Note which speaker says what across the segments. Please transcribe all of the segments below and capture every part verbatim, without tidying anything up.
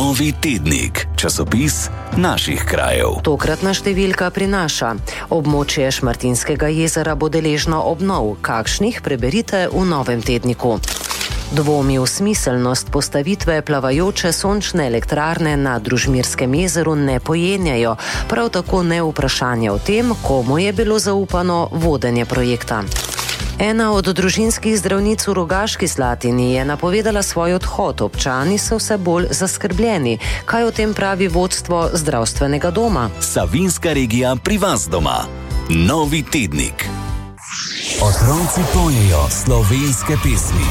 Speaker 1: Novi tednik, časopis naših krajev.
Speaker 2: Tokratna številka prinaša: območje Šmartinskega jezera bo deležno obnov, kakšnih preberite v novem tedniku. Dvomi v smiselnost postavitve plavajoče sončne elektrarne na Družmirskem jezeru ne pojenjajo, prav tako ne vprašanje o tem, komu je bilo zaupano vodenje projekta. Ena od družinskih zdravnic v Rogaški Slatini je napovedala svoj odhod, občani so vse bolj zaskrbljeni. Kaj o tem pravi vodstvo zdravstvenega doma?
Speaker 1: Savinjska regija pri vas doma. Novi tednik. Otroci pojejo slovenske pesmi.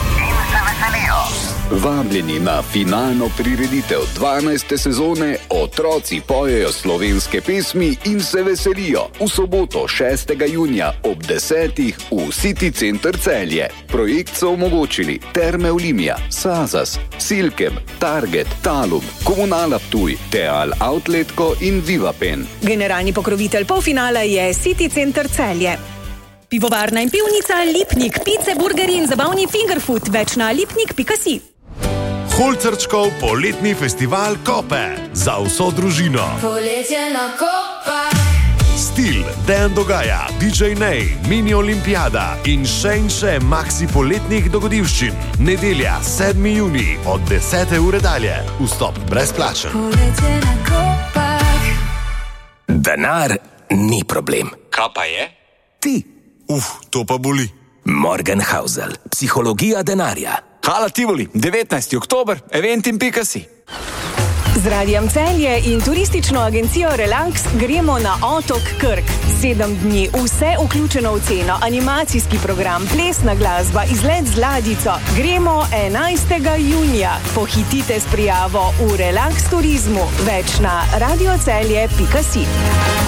Speaker 3: Vabljeni na finalno prireditev dvanajste sezone Otroci pojejo slovenske pesmi in se veselijo v soboto šestega junija ob desetih v City Center Celje. Projekt so omogočili Terme Olimia, Sazas, Silkem, Target, Talum, Komunala Ptuj, Teal Outletko in Vivapen.
Speaker 4: Generalni pokrovitelj polfinala je City Center Celje. Pivovarna in pivnica Lipnik, pice, burgeri in zabavni fingerfood, več na lipnik pika si.
Speaker 5: Holcerčkov poletni festival Kope za vso družino.
Speaker 6: Poletje na Kopah.
Speaker 5: Stil, Dejan Dogaja, D J Nej, Mini Olimpijada in še in še maxi poletnih dogodivščin. Nedelja, sedmi junij od desete ure dalje. Vstop brezplačen.
Speaker 6: Poletje na Kopah.
Speaker 7: Denar ni problem.
Speaker 8: Kaj pa je?
Speaker 7: Ti.
Speaker 5: Uf, to pa boli.
Speaker 7: Morgenhausel, psihologija denarja.
Speaker 8: Hala Tivoli, devetnajsti oktober, eventim pika si.
Speaker 4: Z Radijem Celje in turistično agencijo Relax gremo na otok Krk. Sedem dni, vse vključeno v ceno, animacijski program, plesna glasba, izlet z ladjico. Gremo enajstega junija. Pohitite s prijavo v Relax turizmu. Več na radiocelje pika si.